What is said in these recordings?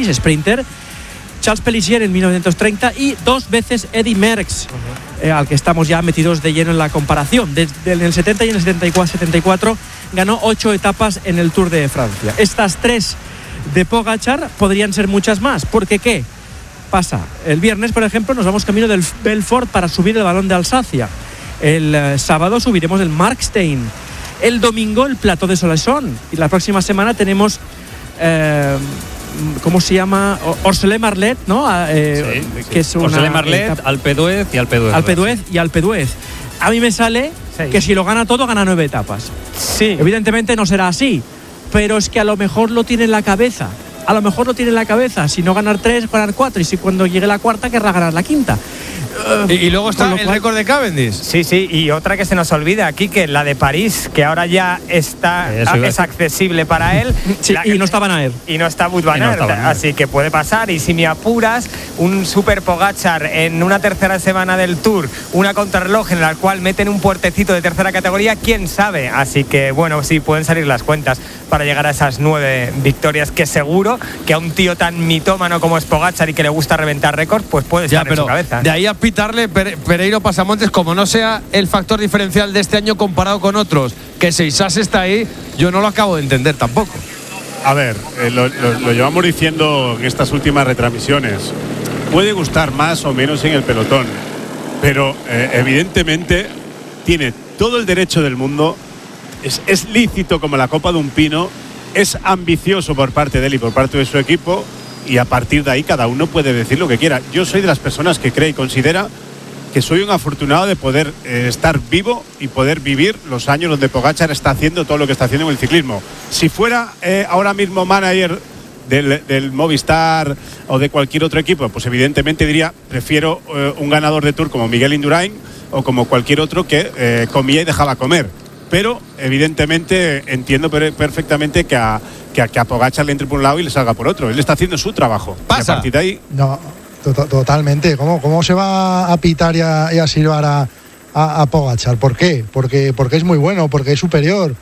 X Sprinter, Charles Pélissier en 1930 y 2 veces Eddy Merckx, al que estamos ya metidos de lleno en la comparación. En el 70 y en el 74 ganó 8 etapas en el Tour de Francia. Estas 3 de Pogačar podrían ser muchas más, porque ¿qué pasa? El viernes, por ejemplo, nos vamos camino del Belfort para subir el Balón de Alsacia. El sábado subiremos el Markstein. El domingo el Plateau de Soleson. Y la próxima semana tenemos ¿cómo se llama? Orselay-Marlet, ¿no? Que es una Orselay-Marlet, Alpe d'Huez y Alpe d'Huez. Alpe d'Huez y Alpe d'Huez. A mí me sale que si lo gana todo, gana 9 etapas. Sí. Evidentemente no será así, pero es que a lo mejor lo tiene en la cabeza. Si no ganar 3, ganar 4. Y si cuando llegue la cuarta, querrá ganar la quinta. Y luego está el récord de Cavendish. Sí, y otra que se nos olvida aquí, que la de París, que ahora ya es accesible para él. Sí, y no está Van Aert. Y no está Wout van Aert, así que puede pasar. Y si me apuras, un super Pogačar en una tercera semana del Tour, una contrarreloj en la cual meten un puertecito de tercera categoría, quién sabe. Así que bueno, sí, pueden salir las cuentas para llegar a esas 9 victorias, que seguro que a un tío tan mitómano como es Pogačar y que le gusta reventar récords, pues puede estar en su cabeza. De ahí a pitarle Pereiro Pasamontes, como no sea el factor diferencial de este año comparado con otros, que Seixas está ahí, yo no lo acabo de entender tampoco. A ver, lo llevamos diciendo en estas últimas retransmisiones. Puede gustar más o menos en el pelotón, pero evidentemente tiene todo el derecho del mundo. Es lícito como la copa de un pino, es ambicioso por parte de él y por parte de su equipo, y a partir de ahí cada uno puede decir lo que quiera. Yo soy de las personas que cree y considera que soy un afortunado de poder estar vivo y poder vivir los años donde Pogačar está haciendo todo lo que está haciendo en el ciclismo. Si fuera ahora mismo manager del Movistar o de cualquier otro equipo, pues evidentemente diría, prefiero un ganador de Tour como Miguel Indurain o como cualquier otro que comía y dejaba comer. Pero evidentemente entiendo perfectamente que a Pogačar le entre por un lado y le salga por otro. Él está haciendo su trabajo. Pasa. A partir de ahí... No, totalmente. ¿Cómo se va a pitar y a silbar a Pogačar? ¿Por qué? Porque es muy bueno, porque es superior.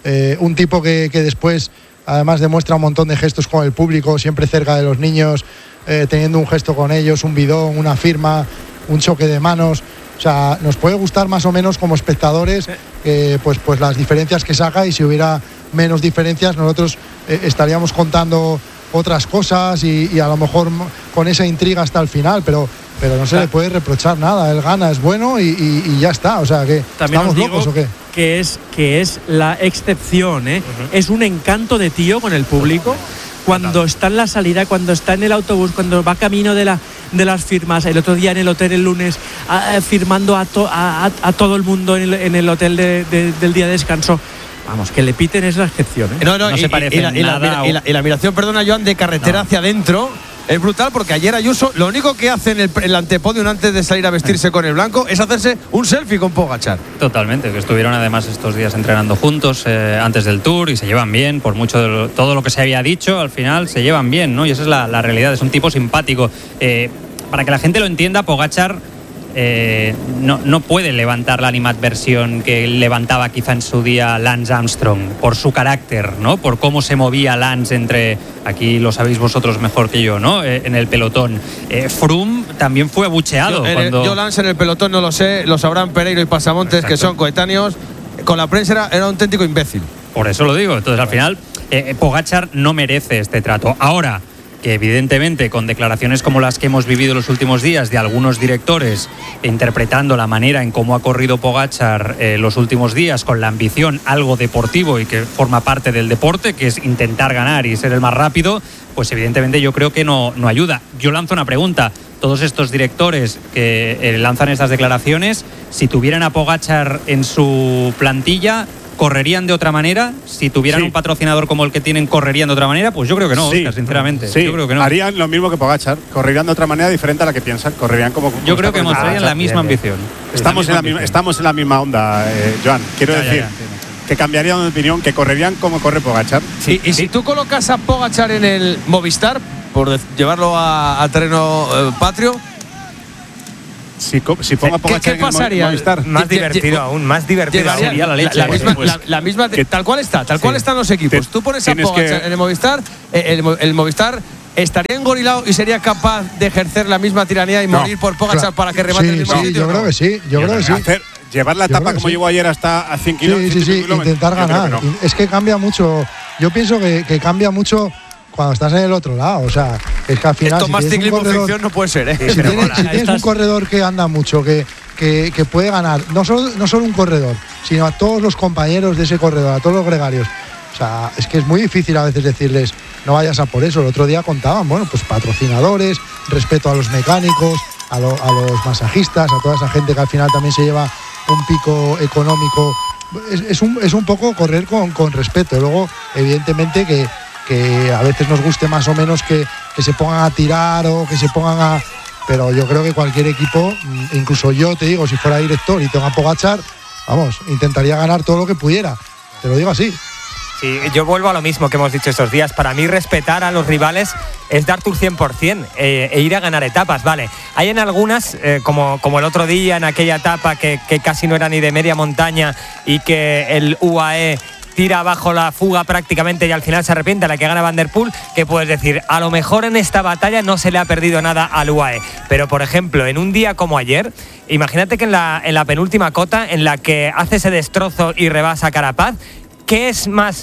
Un tipo que después además demuestra un montón de gestos con el público, siempre cerca de los niños, teniendo un gesto con ellos, un bidón, una firma, un choque de manos. O sea, nos puede gustar más o menos como espectadores pues las diferencias que saca, y si hubiera menos diferencias nosotros estaríamos contando otras cosas y a lo mejor con esa intriga hasta el final, pero no se le puede reprochar nada. Él gana, es bueno y ya está. O sea, que también ¿estamos locos o qué? Que es la excepción, ¿eh? Es un encanto de tío con el público. Cuando está en la salida, cuando está en el autobús, cuando va camino de las firmas, el otro día en el hotel el lunes, firmando a todo el mundo en el hotel del día de descanso. Vamos, que le piten es la excepción, ¿eh? No se parece nada. Y la miración, perdona, Joan, de carretera hacia adentro es brutal, porque ayer Ayuso lo único que hace en el antepodio antes de salir a vestirse con el blanco es hacerse un selfie con Pogačar. Totalmente, que estuvieron además estos días entrenando juntos antes del Tour y se llevan bien, por mucho todo lo que se había dicho, al final se llevan bien, ¿no? Y esa es la realidad, es un tipo simpático. Para que la gente lo entienda, Pogačar no puede levantar la animadversión que levantaba quizá en su día Lance Armstrong, por su carácter, ¿no? Por cómo se movía Lance aquí lo sabéis vosotros mejor que yo, ¿no? En el pelotón. Froome también fue abucheado. Yo Lance en el pelotón no lo sé, lo sabrán Pereiro y Pasamontes. Exacto. Que son coetáneos. Con la prensa era un auténtico imbécil. Por eso lo digo. Entonces al final Pogačar no merece este trato. Ahora, que evidentemente con declaraciones como las que hemos vivido los últimos días de algunos directores interpretando la manera en cómo ha corrido Pogačar los últimos días, con la ambición algo deportivo y que forma parte del deporte, que es intentar ganar y ser el más rápido, pues evidentemente yo creo que no ayuda. Yo lanzo una pregunta: todos estos directores que lanzan estas declaraciones, si tuvieran a Pogačar en su plantilla, ¿correrían de otra manera? Si tuvieran un patrocinador como el que tienen, ¿correrían de otra manera? Pues yo creo que no, Óscar, sinceramente. Sí, yo creo que no. Harían lo mismo que Pogačar, correrían de otra manera diferente a la que piensan, correrían como yo creo que mostrarían la misma ambición. Estamos en la misma onda, Joan. Quiero decir que cambiarían de opinión, que correrían como corre Pogačar. Sí, y si tú colocas a Pogačar en el Movistar, por llevarlo a terreno patrio, si pongo a Pogačar ¿qué pasaría? En el Movistar, más divertido aún, más divertido sería la leche. La misma tal cual están los equipos. Tú pones a Pogačar en el Movistar, el Movistar ¿estaría engorilado y sería capaz de ejercer la misma tiranía y morir por Pogačar para que remate el mismo sitio? Yo creo que sí, yo creo que sí. Llevar la etapa como llegó ayer hasta a 100 kilómetros. Sí, intentar ganar. No. Es que cambia mucho. Yo pienso que cambia mucho cuando estás en el otro lado. O sea, es que al final. Esto más ciclismo ficción no puede ser, ¿eh? Si tienes un corredor que anda mucho, que puede ganar, no solo un corredor, sino a todos los compañeros de ese corredor, a todos los gregarios. O sea, es que es muy difícil a veces decirles, no vayas a por eso. El otro día contaban, bueno, pues patrocinadores, respeto a los mecánicos, a los masajistas, a toda esa gente que al final también se lleva un pico económico. Es un poco correr con respeto. Luego, evidentemente, que a veces nos guste más o menos que se pongan a tirar o que se pongan a... Pero yo creo que cualquier equipo, incluso yo te digo, si fuera director y tengo a Pogačar, vamos, intentaría ganar todo lo que pudiera. Te lo digo así. Sí, yo vuelvo a lo mismo que hemos dicho estos días. Para mí respetar a los rivales es dar tu 100% e ir a ganar etapas, vale. Hay en algunas, como el otro día, en aquella etapa que casi no era ni de media montaña y que el UAE tira abajo la fuga prácticamente y al final se arrepiente, la que gana Van der Poel, que puedes decir, a lo mejor en esta batalla no se le ha perdido nada al UAE. Pero, por ejemplo, en un día como ayer, imagínate que en la penúltima cota, en la que hace ese destrozo y rebasa a Carapaz, ¿qué es más?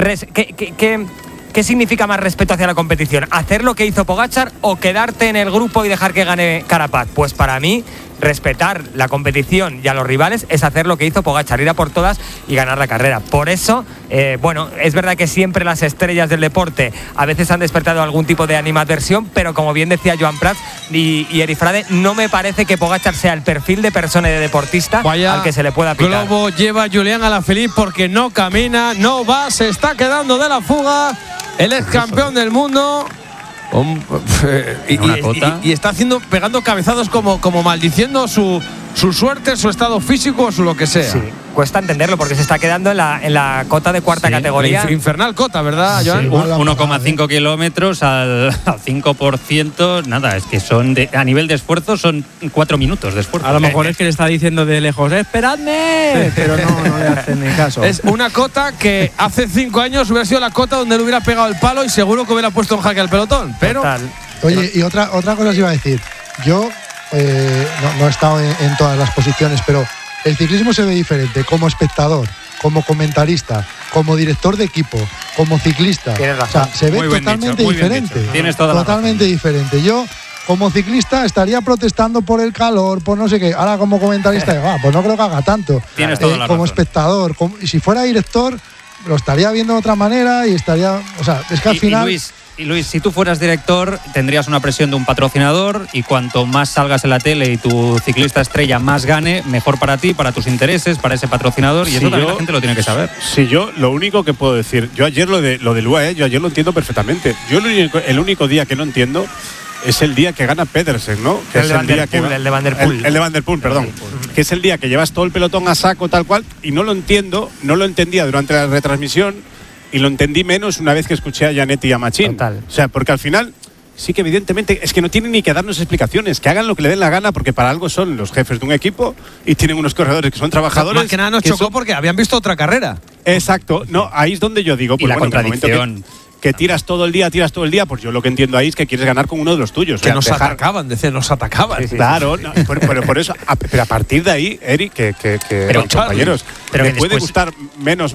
¿Qué significa más respeto hacia la competición? ¿Hacer lo que hizo Pogačar o quedarte en el grupo y dejar que gane Carapaz? Pues para mí, respetar la competición y a los rivales es hacer lo que hizo Pogačar, ir a por todas y ganar la carrera. Por eso, bueno, es verdad que siempre las estrellas del deporte a veces han despertado algún tipo de animadversión, pero como bien decía Joan Prats y Eri Frade, no me parece que Pogačar sea el perfil de persona y de deportista al que se le pueda pitar. Globo lleva Julián Alaphilippe porque no camina, no va, se está quedando de la fuga. El ex campeón del mundo. Y está pegando cabezados como maldiciendo su suerte, su estado físico o su lo que sea. Sí, cuesta entenderlo porque se está quedando en la cota de cuarta categoría. Infernal cota, ¿verdad, Joan? Sí, 1,5 kilómetros al 5%, nada, es que son a nivel de esfuerzo son 4 minutos de esfuerzo. A lo mejor es que le está diciendo de lejos, ¡esperadme! Pero no le hacen ni caso. Es una cota que hace 5 años hubiera sido la cota donde él hubiera pegado el palo y seguro que hubiera puesto en jaque al pelotón. Pero total. Oye, y otra cosa os iba a decir. Yo no he estado en todas las posiciones, pero el ciclismo se ve diferente como espectador, como comentarista, como director de equipo, como ciclista. Tienes razón. O sea, se ve totalmente diferente. Tienes toda la totalmente diferente. Yo, como ciclista, estaría protestando por el calor, por no sé qué. Ahora, como comentarista, pues no creo que haga tanto. Tienes toda la como razón. Espectador, y si fuera director, lo estaría viendo de otra manera y estaría. O sea, es que al final. Y Luis, si tú fueras director, tendrías una presión de un patrocinador y cuanto más salgas en la tele y tu ciclista estrella más gane, mejor para ti, para tus intereses, para ese patrocinador, y eso también la gente lo tiene que saber. Sí, yo lo único que puedo decir, yo ayer lo del UAE, yo ayer lo entiendo perfectamente. Yo el único día que no entiendo es el día que gana Pedersen, ¿no? Que el de Van der Poel. El de Van der Poel, perdón. Que es el día que llevas todo el pelotón a saco tal cual, y no lo entendía durante la retransmisión. Y lo entendí menos una vez que escuché a Janet y a Machín. Total. O sea, porque al final sí que evidentemente es que no tienen ni que darnos explicaciones, que hagan lo que le den la gana, porque para algo son los jefes de un equipo y tienen unos corredores que son trabajadores. Más que nada nos chocó porque habían visto otra carrera. Exacto. No, ahí es donde yo digo, Y la contradicción. Que tiras todo el día, pues yo lo que entiendo ahí es que quieres ganar con uno de los tuyos. Que nos atacaban, nos atacaban. Sí, claro, no, pero por eso, pero a partir de ahí, Eric, pero compañeros, pero me puede gustar menos,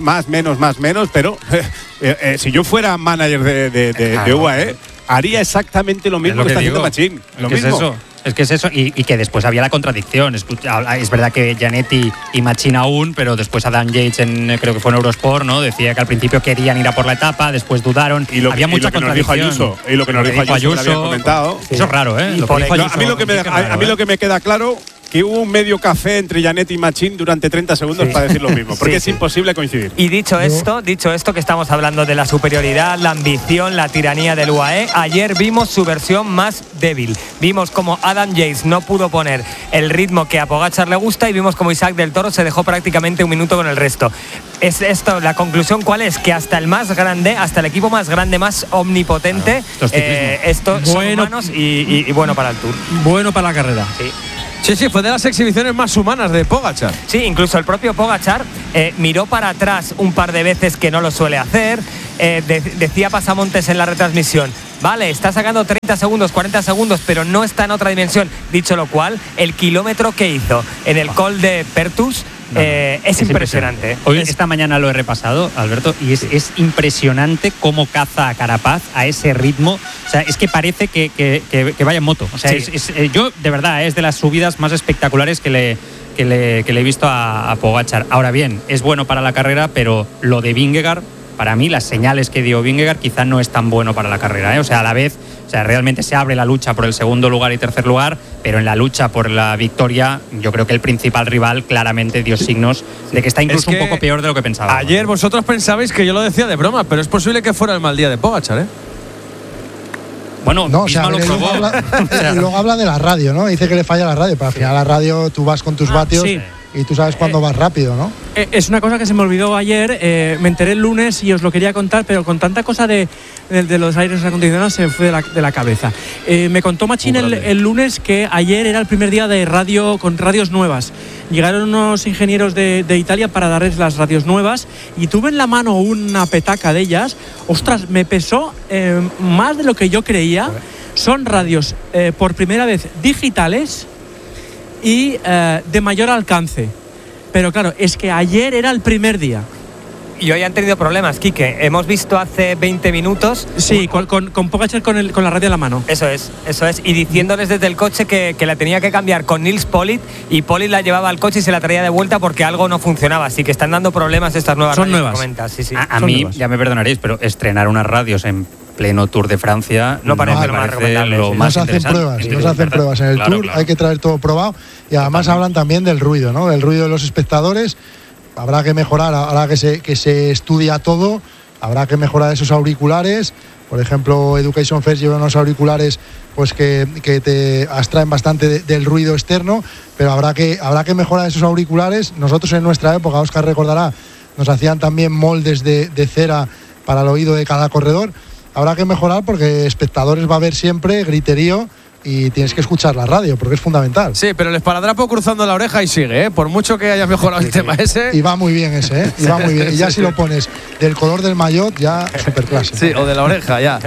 pero si yo fuera manager de UAE, haría exactamente lo mismo que está haciendo Machín. Lo mismo. Es que es eso, y que después había la contradicción. Es verdad que Janetti y Machín aún, pero después Adam Yates, creo que fue en Eurosport, ¿no? Decía que al principio querían ir a por la etapa, después dudaron. Había mucha contradicción. Y lo que nos dijo Ayuso, que había comentado. Eso es raro, ¿eh? A mí lo que me queda claro, que hubo un medio café entre Janet y Machín durante 30 segundos para decir lo mismo, porque es imposible coincidir. Y dicho esto que estamos hablando de la superioridad, la ambición, la tiranía del UAE, ayer vimos su versión más débil. Vimos como Adam Yates no pudo poner el ritmo que a Pogačar le gusta y vimos como Isaac del Toro se dejó prácticamente un minuto con el resto. Es esto, la conclusión ¿cuál es? Que hasta el más grande, hasta el equipo más grande, más omnipotente, estos son humanos y bueno para el Tour. Bueno para la carrera. Sí, fue de las exhibiciones más humanas de Pogačar. Sí, incluso el propio Pogačar miró para atrás un par de veces que no lo suele hacer. Decía Pasamontes en la retransmisión, vale, está sacando 30 segundos, 40 segundos, pero no está en otra dimensión. Dicho lo cual, el kilómetro que hizo en el Col de Pertus es impresionante. Hoy, esta mañana lo he repasado, Alberto, y es impresionante cómo caza a Carapaz a ese ritmo. O sea, es que parece que vaya en moto. O sea, sí. yo, de verdad, es de las subidas más espectaculares que le he visto a Pogačar. Ahora bien, es bueno para la carrera, pero lo de Vingegaard, para mí, las señales que dio Vingegaard quizá no es tan bueno para la carrera, ¿eh? O sea, a la vez, realmente se abre la lucha por el segundo lugar y tercer lugar, pero en la lucha por la victoria, yo creo que el principal rival claramente dio signos de que está incluso un poco peor de lo que pensaba. Ayer vosotros pensabais que yo lo decía de broma, pero es posible que fuera el mal día de Pogačar, ¿eh? Bueno, no, lo probó. Luego habla de la radio, ¿no? Dice que le falla la radio, pero al final la radio tú vas con tus vatios y tú sabes cuándo vas rápido, ¿no? Es una cosa que se me olvidó ayer, me enteré el lunes y os lo quería contar, pero con tanta cosa de los aires acondicionados se me fue de la cabeza. Me contó Machín el lunes que ayer era el primer día de radio con radios nuevas. Llegaron unos ingenieros de Italia para darles las radios nuevas y tuve en la mano una petaca de ellas. Ostras, me pesó más de lo que yo creía. Son radios por primera vez digitales y de mayor alcance. Pero claro, es que ayer era el primer día. Y hoy han tenido problemas, Quique. Hemos visto hace 20 minutos... Sí, con Pogačar con la radio en la mano. Eso es. Y diciéndoles desde el coche que la tenía que cambiar con Nils Politt, y Politt la llevaba al coche y se la traía de vuelta porque algo no funcionaba. Así que están dando problemas estas nuevas radios. Son nuevas. Comentas, sí. A mí, nuevas. Ya me perdonaréis, pero estrenar unas radios en pleno Tour de Francia no parece lo más recomendable. No se hacen pruebas en el Tour, claro. Hay que traer todo probado. Y además hablan también del ruido, ¿no? Del ruido de los espectadores. Habrá que mejorar, ahora que se estudia todo, habrá que mejorar esos auriculares. Por ejemplo, Education First lleva unos auriculares pues que te abstraen bastante del ruido externo, pero habrá que mejorar esos auriculares. Nosotros en nuestra época, Óscar recordará, nos hacían también moldes de cera para el oído de cada corredor. Habrá que mejorar porque espectadores va a haber siempre, griterío, y tienes que escuchar la radio porque es fundamental. Sí, pero el esparadrapo cruzando la oreja y sigue, ¿eh? Por mucho que hayas mejorado el tema ese. Y va muy bien ese, ¿eh? Y va muy bien. Y ya si lo pones del color del maillot, ya superclase. Sí, o de la oreja, ya.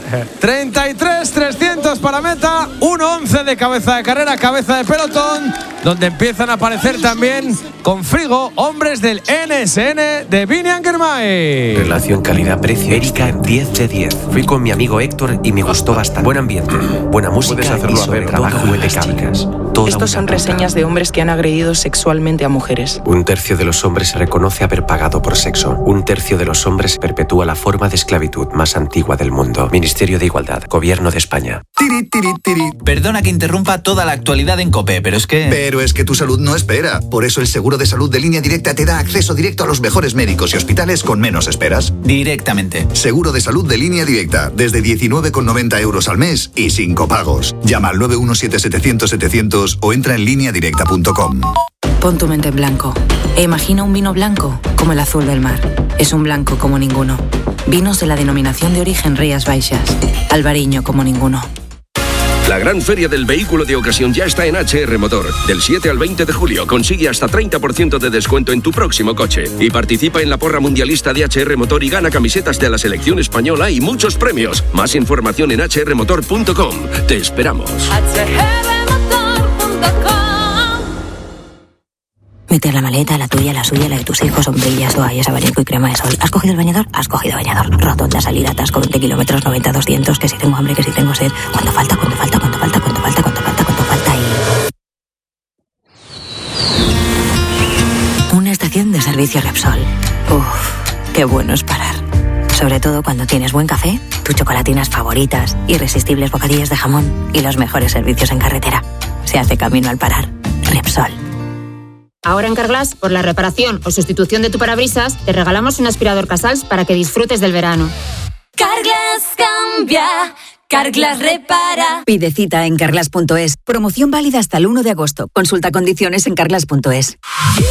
33-300 para meta, 1-11 de cabeza de carrera, cabeza de pelotón, donde empiezan a aparecer también con frigo hombres del NSN de Biniam Girmay. Relación calidad-precio. Erika, 10 de 10. Fui con mi amigo Héctor y me gustó bastante. Buen ambiente, buena música y sobre trabajo de chicas. Estos son reseñas de hombres que han agredido sexualmente a mujeres. 1/3 de los hombres reconoce haber pagado por sexo. 1/3 de los hombres perpetúa la forma de esclavitud más antigua del mundo. Ministerio de Igualdad, Gobierno de España. Perdona que interrumpa toda la actualidad en COPE, pero es que tu salud no espera. Por eso el seguro de salud de Línea Directa te da acceso directo a los mejores médicos y hospitales con menos esperas. Directamente. Seguro de salud de Línea Directa, desde 19,90 € al mes y sin copagos. Llama al 917-700-700 o entra en lineadirecta.com. Pon tu mente en blanco e imagina un vino blanco como el azul del mar. Es un blanco como ninguno. Vinos de la denominación de origen Rías Baixas. Albariño como ninguno. La gran feria del vehículo de ocasión ya está en HR Motor. Del 7 al 20 de julio consigue hasta 30% de descuento en tu próximo coche. Y participa en la porra mundialista de HR Motor y gana camisetas de la selección española y muchos premios. Más información en hrmotor.com. Te esperamos. Mete la maleta, la tuya, la suya, la de tus hijos, sombrillas, toallas, abanico y crema de sol. ¿Has cogido el bañador? Has cogido bañador. Rotonda, salida, atasco, 20 kilómetros, 90, 200, que si tengo hambre, que si tengo sed. ¿Cuánto falta y... Una estación de servicio Repsol. Uf, qué bueno es parar. Sobre todo cuando tienes buen café, tus chocolatinas favoritas, irresistibles bocadillos de jamón y los mejores servicios en carretera. Se hace camino al parar. Repsol. Ahora en Carglass, por la reparación o sustitución de tu parabrisas, te regalamos un aspirador Casals para que disfrutes del verano. Carglass cambia, Carglass repara. Pide cita en carglass.es. Promoción válida hasta el 1 de agosto. Consulta condiciones en carglass.es.